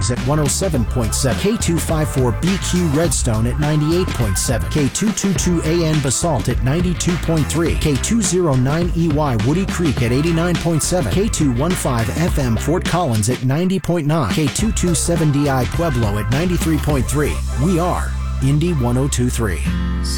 Springs at 107.7, K254BQ Redstone at 98.7, K222AN Basalt at 92.3, K209EY Woody Creek at 89.7, K215FM Fort Collins at 90.9, K227DI Pueblo at 93.3. We are Indy 1023.